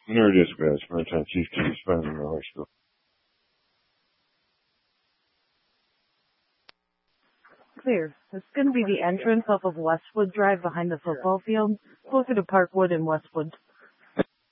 There it is, guys. Maritime Chief Spanish High School. Clear. It's going to be the entrance off of Westwood Drive behind the football field, closer to Parkwood and Westwood.